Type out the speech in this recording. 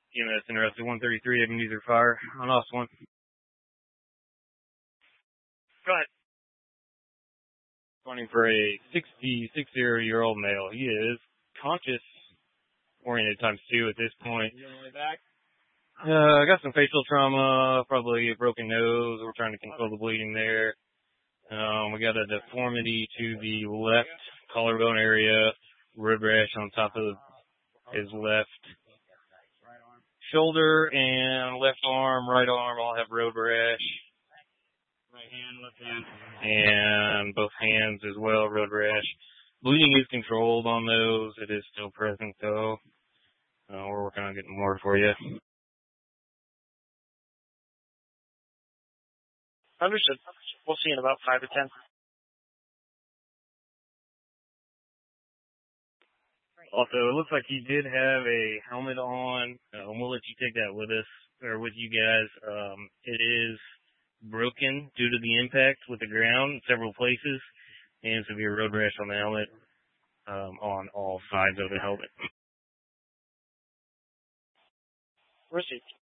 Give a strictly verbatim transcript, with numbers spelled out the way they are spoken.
E M S interested. one thirty-three, I can use their fire on us one. Go ahead. Running for a sixty-six-year-old male. He is conscious, oriented times two at this point. Uh, I got some facial trauma, probably a broken nose. We're trying to control the bleeding there. Um, we got a deformity to the left collarbone area, rib rash on top of his left shoulder, and left arm, right arm all have road rash. Right hand, left hand. And both hands as well, road rash. Bleeding is controlled on those. It is still present, though. Uh, we're working on getting more for you. Understood. We'll see in about five to ten. Also, it looks like he did have a helmet on. Um, we'll let you take that with us, or with you guys. Um, it is broken due to the impact with the ground in several places, and severe road rash on the helmet, um, on all sides of the helmet. Received.